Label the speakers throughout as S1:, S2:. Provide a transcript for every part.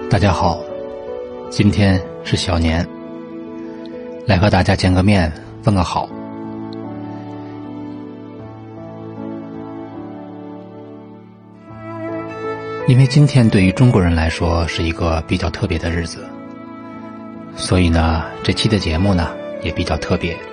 S1: 大家好，今天是小年，来和大家见个面，问个好。因为今天对于中国人来说是一个比较特别的日子，所以呢，这期的节目呢也比较特别。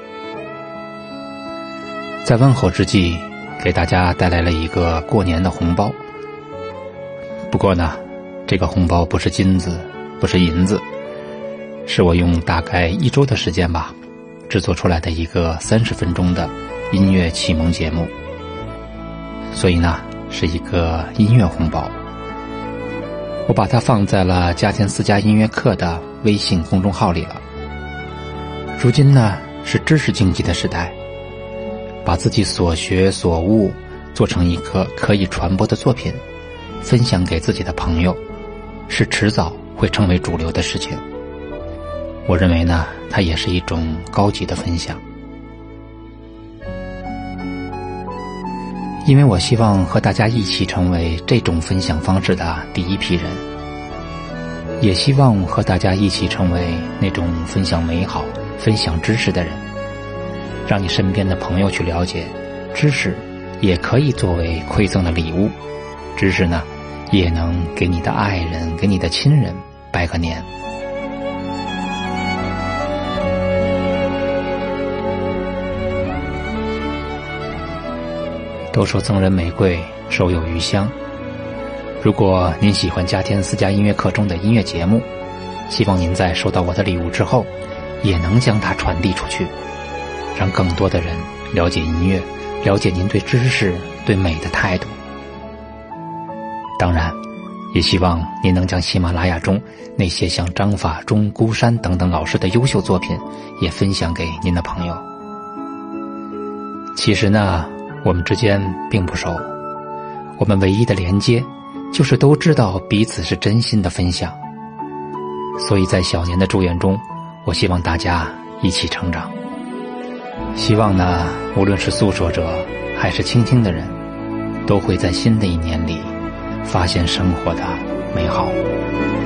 S1: 在问候之际，给大家带来了一个过年的红包。不过呢，这个红包不是金子，不是银子，是我用大概1周的时间吧，制作出来的一个30分钟的音乐启蒙节目。所以呢，是一个音乐红包。我把它放在了家天4+音乐课的微信公众号里了。如今呢，是知识经济的时代，把自己所学所悟做成一个可以传播的作品，分享给自己的朋友，是迟早会成为主流的事情。我认为呢，它也是一种高级的分享。因为我希望和大家一起成为这种分享方式的第一批人，也希望和大家一起成为那种分享美好、分享知识的人，让你身边的朋友去了解，知识也可以作为馈赠的礼物，知识呢，也能给你的爱人、给你的亲人拜个年。都说赠人玫瑰，手有余香。如果您喜欢家天4+音乐课中的音乐节目，希望您在收到我的礼物之后，也能将它传递出去，让更多的人了解音乐，了解您对知识、对美的态度。当然，也希望您能将喜马拉雅中那些像张法中、孤山等等老师的优秀作品也分享给您的朋友。其实呢，我们之间并不熟，我们唯一的连接就是都知道彼此是真心的分享。所以在小年的祝愿中，我希望大家一起成长。希望呢，无论是诉说者还是倾听的人，都会在新的一年里发现生活的美好。